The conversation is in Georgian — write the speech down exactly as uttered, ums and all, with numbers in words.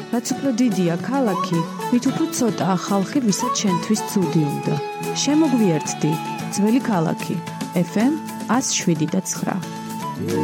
რაც უფრო დიდია ქალაქი, მით უფრო ცოტაა ხალხი, ვისაც შენთვის ცუდი უნდა. შემოგვიერთდი, ძველი ქალაქი. ეფ ემ one oh seven point nine